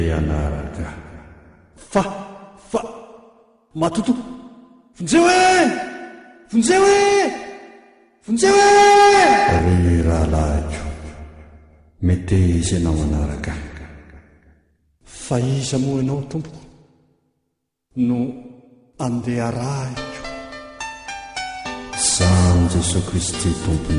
Anaraka fa matoto vonjeo ry rahalahiko mety izy ianao manaraka fa iza moa ianao tompoko no andeha rahiko samy Jesosy Kristy tompona